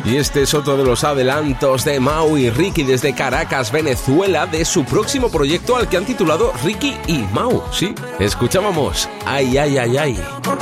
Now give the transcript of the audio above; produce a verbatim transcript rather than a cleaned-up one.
Y este es otro de los adelantos de Mau y Ricky desde Caracas, Venezuela, de su próximo proyecto al que han titulado Ricky y Mau. Sí, escuchábamos Ay, ay, ay, ay.